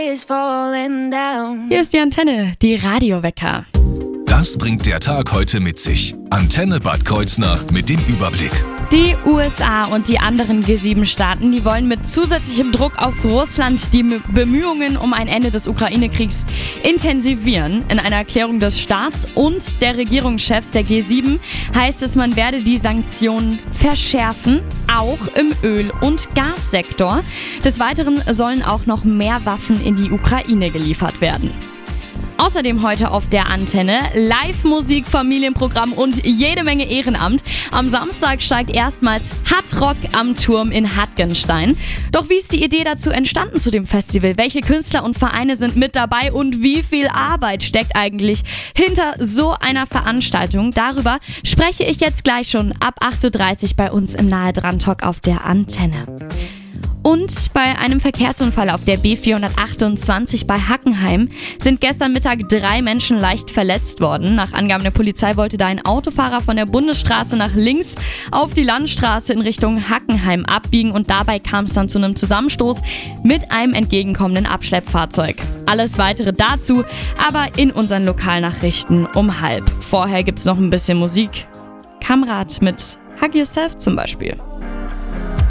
Hier ist die Antenne, die Radiowecker. Das bringt der Tag heute mit sich. Antenne Bad Kreuznach mit dem Überblick. Die USA und die anderen G7-Staaten, die wollen mit zusätzlichem Druck auf Russland die Bemühungen um ein Ende des Ukraine-Kriegs intensivieren. In einer Erklärung des Staats und der Regierungschefs der G7 heißt es, man werde die Sanktionen verschärfen, auch im Öl- und Gassektor. Des Weiteren sollen auch noch mehr Waffen in die Ukraine geliefert werden. Außerdem heute auf der Antenne Live-Musik, Familienprogramm und jede Menge Ehrenamt. Am Samstag steigt erstmals Hardrock am Turm in Hartgenstein. Doch wie ist die Idee dazu entstanden zu dem Festival? Welche Künstler und Vereine sind mit dabei und wie viel Arbeit steckt eigentlich hinter so einer Veranstaltung? Darüber spreche ich jetzt gleich schon ab 8.30 Uhr bei uns im Nahe dran Talk auf der Antenne. Und bei einem Verkehrsunfall auf der B428 bei Hackenheim sind gestern Mittag 3 Menschen leicht verletzt worden. Nach Angaben der Polizei wollte da ein Autofahrer von der Bundesstraße nach links auf die Landstraße in Richtung Hackenheim abbiegen und dabei kam es dann zu einem Zusammenstoß mit einem entgegenkommenden Abschleppfahrzeug. Alles weitere dazu, aber in unseren Lokalnachrichten um 12:30. Vorher gibt es noch ein bisschen Musik. Kamrat mit Hug Yourself zum Beispiel.